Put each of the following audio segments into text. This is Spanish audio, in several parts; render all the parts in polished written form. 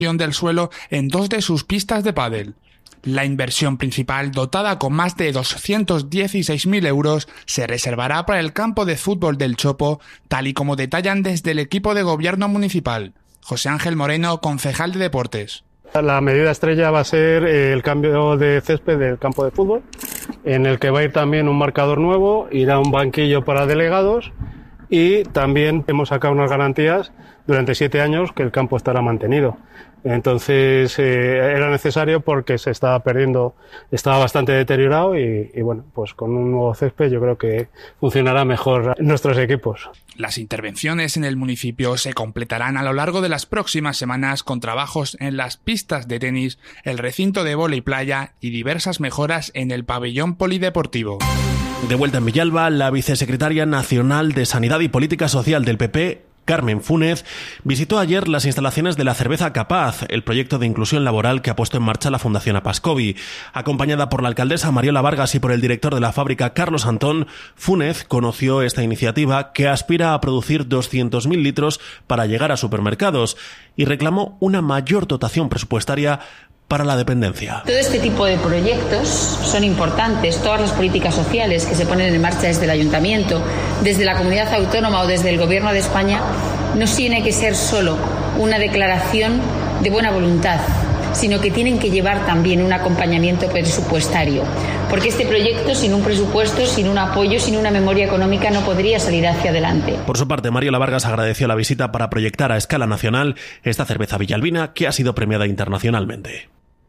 del suelo en 2 de sus pistas de pádel. La inversión principal, dotada con más de 216.000 euros, se reservará para el campo de fútbol del Chopo, tal y como detallan desde el equipo de gobierno municipal. José Ángel Moreno, concejal de Deportes. La medida estrella va a ser el cambio de césped del campo de fútbol, en el que va a ir también un marcador nuevo, irá un banquillo para delegados y también hemos sacado unas garantías durante 7 años que el campo estará mantenido. Entonces era necesario porque se estaba perdiendo, estaba bastante deteriorado y bueno, pues con un nuevo césped yo creo que funcionará mejor nuestros equipos. Las intervenciones en el municipio se completarán a lo largo de las próximas semanas con trabajos en las pistas de tenis, el recinto de vóley playa y diversas mejoras en el pabellón polideportivo. De vuelta en Villalba, la vicesecretaria nacional de Sanidad y Política Social del PP, Carmen Fúnez, visitó ayer las instalaciones de la Cerveza Capaz, el proyecto de inclusión laboral que ha puesto en marcha la Fundación Apascovi. Acompañada por la alcaldesa Mariola Vargas y por el director de la fábrica, Carlos Antón, Fúnez conoció esta iniciativa que aspira a producir 200.000 litros para llegar a supermercados y reclamó una mayor dotación presupuestaria para la dependencia. Todo este tipo de proyectos son importantes. Todas las políticas sociales que se ponen en marcha desde el ayuntamiento, desde la comunidad autónoma o desde el gobierno de España, no tiene que ser solo una declaración de buena voluntad, sino que tienen que llevar también un acompañamiento presupuestario. Porque este proyecto, sin un presupuesto, sin un apoyo, sin una memoria económica, no podría salir hacia adelante. Por su parte, Mariola Vargas agradeció la visita para proyectar a escala nacional esta cerveza villalbina que ha sido premiada internacionalmente.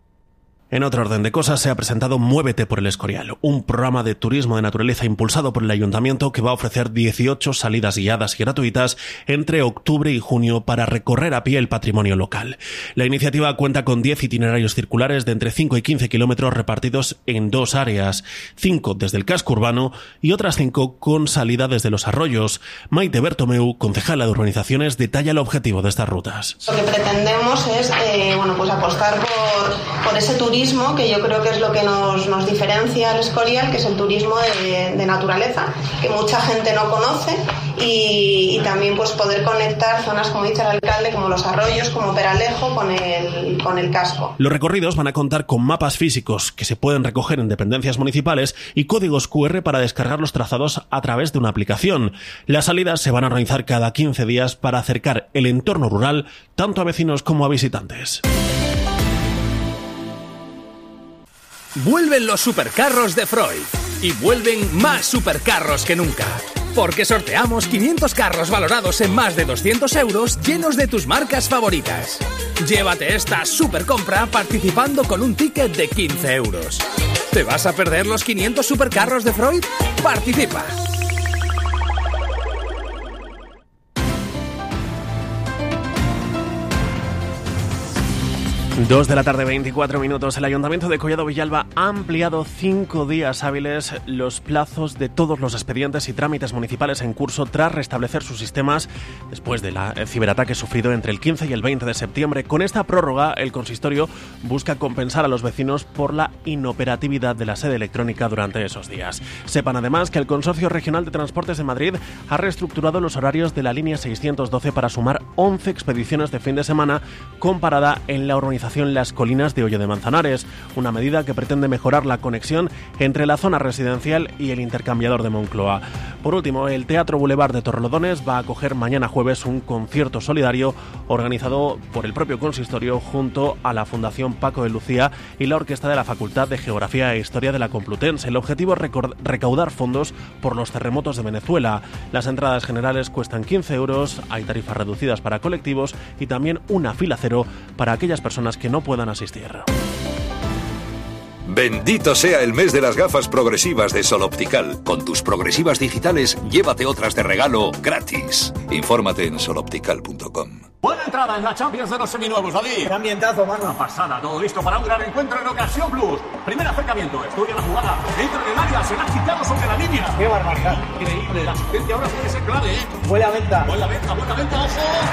En otro orden de cosas, se ha presentado Muévete por el Escorial, un programa de turismo de naturaleza impulsado por el Ayuntamiento que va a ofrecer 18 salidas guiadas y gratuitas entre octubre y junio para recorrer a pie el patrimonio local. La iniciativa cuenta con 10 itinerarios circulares de entre 5 y 15 kilómetros repartidos en 2 áreas, 5 desde el casco urbano y otras 5 con salida desde los arroyos. Maite Bertomeu, concejala de urbanizaciones, detalla el objetivo de estas rutas. Lo que pretendemos es apostar por ese turismo que yo creo que es lo que nos diferencia al Escorial, que es el turismo de naturaleza, que mucha gente no conoce y también pues poder conectar zonas, como dice el alcalde, como los arroyos, como Peralejo, con el casco. Los recorridos van a contar con mapas físicos que se pueden recoger en dependencias municipales y códigos QR para descargar los trazados a través de una aplicación. Las salidas se van a organizar cada 15 días para acercar el entorno rural tanto a vecinos como a visitantes. Vuelven los supercarros de Freud y vuelven más supercarros que nunca. Porque sorteamos 500 carros valorados en más de 200 euros llenos de tus marcas favoritas. Llévate esta supercompra participando con un ticket de 15 euros. ¿Te vas a perder los 500 supercarros de Freud? ¡Participa! 2 de la tarde, 24 minutos. El Ayuntamiento de Collado Villalba ha ampliado 5 días hábiles los plazos de todos los expedientes y trámites municipales en curso tras restablecer sus sistemas después del ciberataque sufrido entre el 15 y el 20 de septiembre. Con esta prórroga, el consistorio busca compensar a los vecinos por la inoperatividad de la sede electrónica durante esos días. Sepan además que el Consorcio Regional de Transportes de Madrid ha reestructurado los horarios de la línea 612 para sumar 11 expediciones de fin de semana con parada en la urbanización Las Colinas de Hoyo de Manzanares, una medida que pretende mejorar la conexión entre la zona residencial y el intercambiador de Moncloa. Por último, el Teatro Boulevard de Torrelodones va a acoger mañana jueves un concierto solidario organizado por el propio consistorio junto a la Fundación Paco de Lucía y la Orquesta de la Facultad de Geografía e Historia de la Complutense. El objetivo es recaudar fondos por los terremotos de Venezuela. Las entradas generales cuestan 15 euros, hay tarifas reducidas para colectivos y también una fila cero para aquellas personas que no puedan asistir. Bendito sea el mes de las gafas progresivas de Sol Optical. Con tus progresivas digitales, llévate otras de regalo gratis. Infórmate en soloptical.com. Buena entrada en la Champions de los seminuevos, David. Qué ambientazo, mano. Una pasada, todo listo para un gran encuentro en Ocasión Plus. Primer acercamiento, estudia la jugada. Entra en el área, será quitado sobre la línea. Qué barbaridad. Increíble, la asistencia ahora puede ser clave, ¿eh? Buena venta. Buena venta,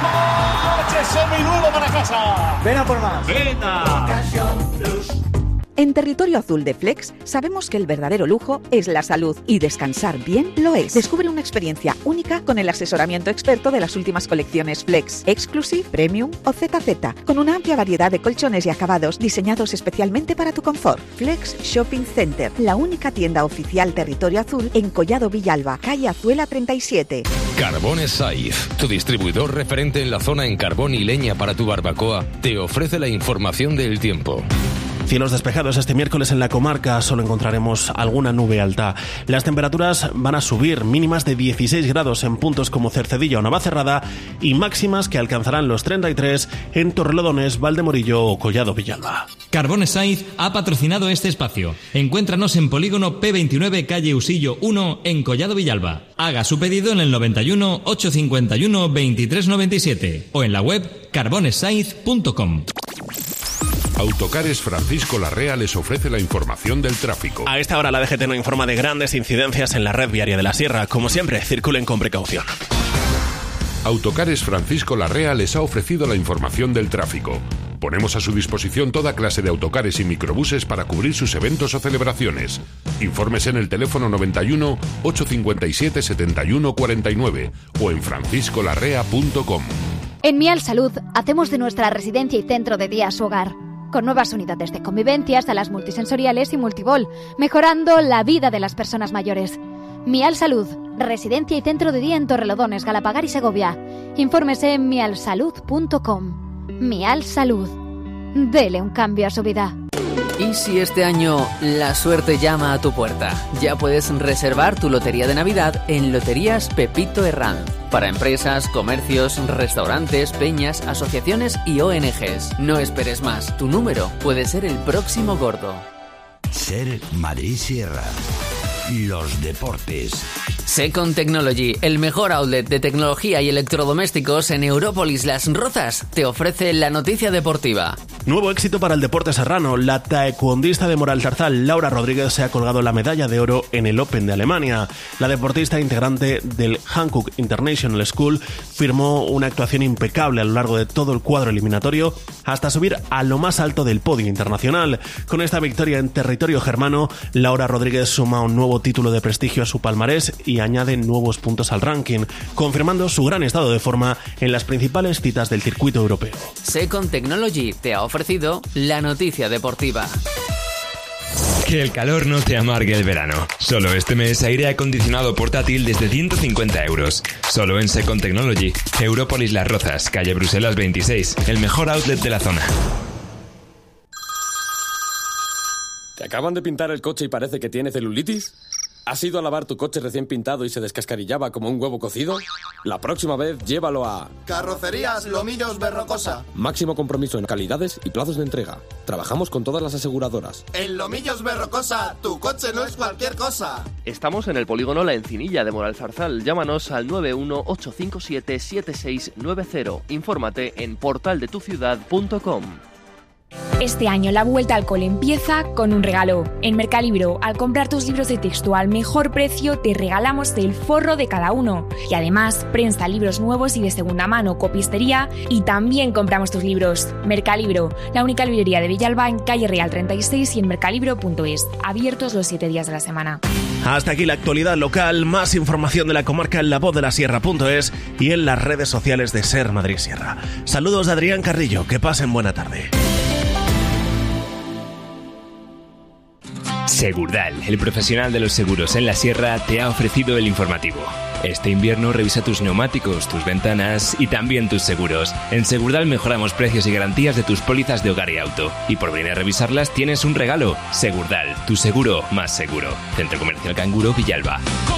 ojo. ¡Coche seminuevo para casa! Ven a por más. ¡Venta! Ocasión Plus. En Territorio Azul de Flex sabemos que el verdadero lujo es la salud y descansar bien lo es. Descubre una experiencia única con el asesoramiento experto de las últimas colecciones Flex, Exclusive, Premium o ZZ, con una amplia variedad de colchones y acabados diseñados especialmente para tu confort. Flex Shopping Center, la única tienda oficial Territorio Azul en Collado Villalba, calle Azuela 37. Carbone Saiz, tu distribuidor referente en la zona en carbón y leña para tu barbacoa, te ofrece la información del tiempo. Cielos despejados este miércoles en la comarca, solo encontraremos alguna nube alta. Las temperaturas van a subir, mínimas de 16 grados en puntos como Cercedilla o Navacerrada y máximas que alcanzarán los 33 en Torrelodones, Valdemorillo o Collado Villalba. Carbone Saiz ha patrocinado este espacio. Encuéntranos en Polígono P29, calle Usillo 1, en Collado Villalba. Haga su pedido en el 91 851 2397 o en la web carbonesaiz.com. Autocares Francisco Larrea les ofrece la información del tráfico. A esta hora la DGT no informa de grandes incidencias en la red viaria de la Sierra. Como siempre, circulen con precaución. Autocares Francisco Larrea les ha ofrecido la información del tráfico. Ponemos a su disposición toda clase de autocares y microbuses para cubrir sus eventos o celebraciones. Informes en el teléfono 91 857 71 49 o en franciscolarrea.com. En Mial Salud hacemos de nuestra residencia y centro de día su hogar, con nuevas unidades de convivencia, salas multisensoriales y multibol, mejorando la vida de las personas mayores. Mial Salud, residencia y centro de día en Torrelodones, Galapagar y Segovia. Infórmese en mialsalud.com. Mial Salud. Dele un cambio a su vida. ¿Y si este año la suerte llama a tu puerta? Ya puedes reservar tu lotería de Navidad en Loterías Pepito Herranz. Para empresas, comercios, restaurantes, peñas, asociaciones y ONGs. No esperes más. Tu número puede ser el próximo gordo. Ser Madrid Sierra. Los deportes. Second Technology, el mejor outlet de tecnología y electrodomésticos en Európolis Las Rozas, te ofrece la noticia deportiva. Nuevo éxito para el deporte serrano. La taekwondista de Moralzarzal, Laura Rodríguez, se ha colgado la medalla de oro en el Open de Alemania. La deportista integrante del Hankook International School firmó una actuación impecable a lo largo de todo el cuadro eliminatorio hasta subir a lo más alto del podio internacional. Con esta victoria en territorio germano, Laura Rodríguez suma un nuevo título de prestigio a su palmarés y añade nuevos puntos al ranking, confirmando su gran estado de forma en las principales citas del circuito europeo. Second Technology te ha ofrecido la noticia deportiva. Que el calor no te amargue el verano. Solo este mes aire acondicionado portátil desde 150 euros. Solo en Second Technology. Európolis Las Rozas, calle Bruselas 26. El mejor outlet de la zona. ¿Te acaban de pintar el coche y parece que tiene celulitis? ¿Has ido a lavar tu coche recién pintado y se descascarillaba como un huevo cocido? La próxima vez llévalo a... Carrocerías Lomillos Berrocosa. Máximo compromiso en calidades y plazos de entrega. Trabajamos con todas las aseguradoras. En Lomillos Berrocosa, tu coche no es cualquier cosa. Estamos en el polígono La Encinilla de Moralzarzal. Llámanos al 918577690. Infórmate en portaldetuciudad.com. Este año la vuelta al cole empieza con un regalo. En Mercalibro, al comprar tus libros de texto al mejor precio, te regalamos el forro de cada uno. Y además, prensa, libros nuevos y de segunda mano, copistería, y también compramos tus libros. Mercalibro, la única librería de Villalba en calle Real 36 y en mercalibro.es. Abiertos los 7 días de la semana. Hasta aquí la actualidad local. Más información de la comarca en lavozdelasierra.es y en las redes sociales de Ser Madrid Sierra. Saludos de Adrián Carrillo. Que pasen buena tarde. Segurdal, el profesional de los seguros en la Sierra, te ha ofrecido el informativo. Este invierno revisa tus neumáticos, tus ventanas y también tus seguros. En Segurdal mejoramos precios y garantías de tus pólizas de hogar y auto. Y por venir a revisarlas tienes un regalo. Segurdal, tu seguro más seguro. Centro Comercial Canguro, Villalba.